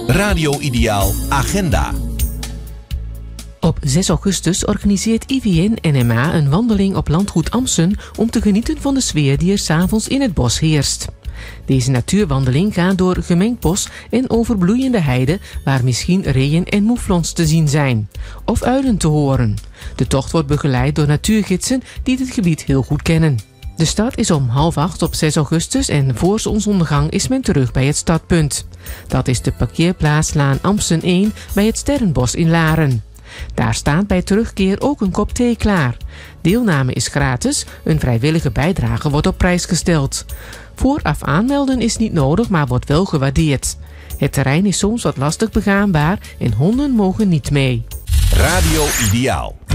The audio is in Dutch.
Radio Ideaal Agenda. Op 6 augustus organiseert IVN-NMA een wandeling op landgoed Ampsen om te genieten van de sfeer die er 's avonds in het bos heerst. Deze natuurwandeling gaat door gemengd bos en over bloeiende heide waar misschien reeën en moeflons te zien zijn. Of uilen te horen. De tocht wordt begeleid door natuurgidsen die het gebied heel goed kennen. De start is om 7:30 op 6 augustus en voor zonsondergang is men terug bij het startpunt. Dat is de parkeerplaatslaan Ampsen 1 bij het Sterrenbos in Laren. Daar staat bij terugkeer ook een kop thee klaar. Deelname is gratis, een vrijwillige bijdrage wordt op prijs gesteld. Vooraf aanmelden is niet nodig, maar wordt wel gewaardeerd. Het terrein is soms wat lastig begaanbaar en honden mogen niet mee. Radio Ideaal.